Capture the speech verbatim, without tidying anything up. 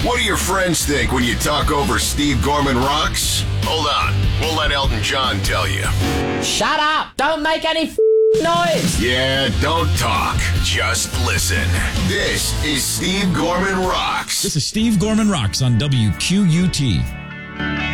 What do your friends think when you talk over Steve Gorman Rocks? Hold on. We'll let Elton John tell you. Shut up! Don't make any f- noise! Yeah, don't talk. Just listen. This is Steve Gorman Rocks. This is Steve Gorman Rocks on W Q U T.